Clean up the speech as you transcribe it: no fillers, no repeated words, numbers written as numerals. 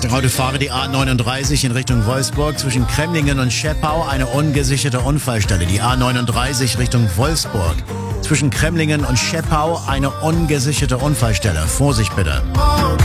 Heute fahre die A39 in Richtung Wolfsburg. Zwischen Cremlingen und Schepau eine ungesicherte Unfallstelle. Die A39 Richtung Wolfsburg. Zwischen Cremlingen und Schepau eine ungesicherte Unfallstelle. Vorsicht bitte.